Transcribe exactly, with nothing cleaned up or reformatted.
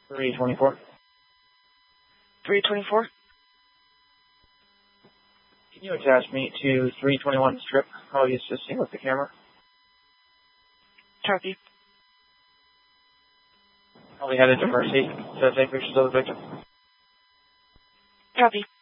three twenty-four. three twenty-four. Can you attach me to three twenty-one strip? I'll use assisting with the camera. Copy. I'll be headed to Mercy to take pictures of the victim. Copy.